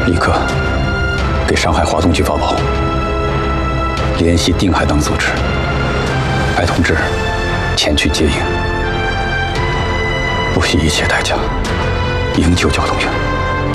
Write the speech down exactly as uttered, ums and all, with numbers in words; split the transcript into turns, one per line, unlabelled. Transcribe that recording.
立刻给上海华东局发报，联系定海等组织，派同志前去接应，不惜一切代价营救交通员。